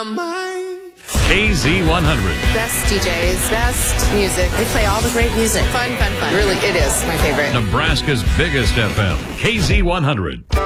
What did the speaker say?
KZ100. Best DJs, best music. They play all the great music. Fun. Really, it is my favorite. Nebraska's biggest FM. KZ100.